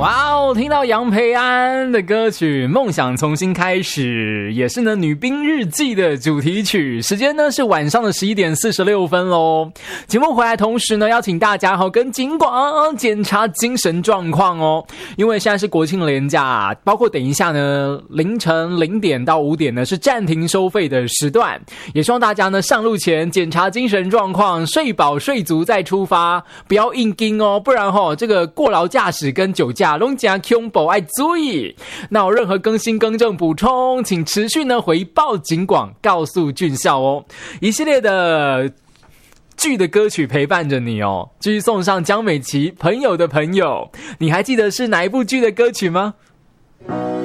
哇哦，听到杨培安的歌曲《梦想重新开始》，也是呢《女兵日记》的主题曲。时间呢是晚上的11点46分咯。节目回来同时呢，邀请大家跟警广检查精神状况哦。因为现在是国庆连假，包括等一下呢凌晨0点到5点呢是暂停收费的时段，也希望大家呢上路前检查精神状况，睡饱睡足再出发，不要硬盯哦，不然这个过劳驾驶跟酒驾都加恐怖，爱注意。那有任何更新更正补充，请持续呢回报警广，告诉俊孝哦。一系列的剧的歌曲陪伴着你哦，继续送上江美琪《朋友的朋友》，你还记得是哪一部剧的歌曲吗？